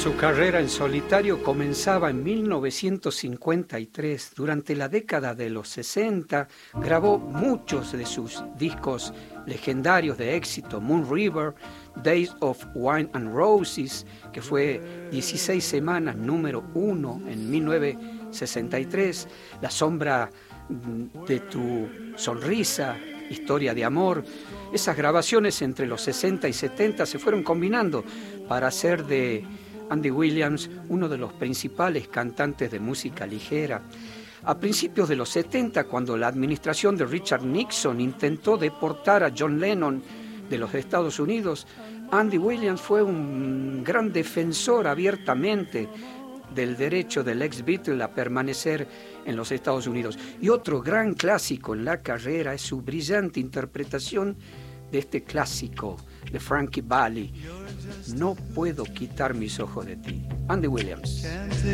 Su carrera en solitario comenzaba en 1953. Durante la década de los 60 grabó muchos de sus discos legendarios de éxito: Moon River, Days of Wine and Roses, que fue 16 semanas número 1 en 1963, La sombra de tu sonrisa, Historia de amor. Esas grabaciones entre los 60 y 70 se fueron combinando para hacer de Andy Williams uno de los principales cantantes de música ligera. A principios de los 70, cuando la administración de Richard Nixon intentó deportar a John Lennon de los Estados Unidos, Andy Williams fue un gran defensor abiertamente del derecho del ex Beatle a permanecer en los Estados Unidos. Y otro gran clásico en la carrera es su brillante interpretación de este clásico de Frankie Valli, No puedo quitar mis ojos de ti. Andy Williams.